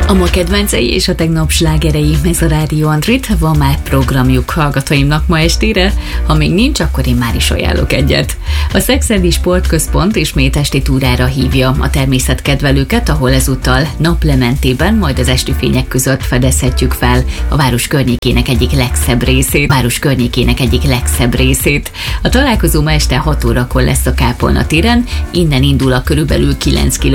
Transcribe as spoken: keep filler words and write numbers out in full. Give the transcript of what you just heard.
A ma kedvencei és a tegnap slágerei, ez a Rádió Andrit, van már programjuk hallgatóimnak ma estére, ha még nincs, akkor én már is ajánlok egyet. A Szekszárdi Sportközpont ismét esti túrára hívja a természetkedvelőket, ahol ezúttal naplementében, majd az esti fények között fedezhetjük fel a város környékének egyik legszebb részét. Város környékének egyik legszebb részét. A találkozó ma este hat órakor lesz a Kápolna téren, innen indul a körülbelül kilenc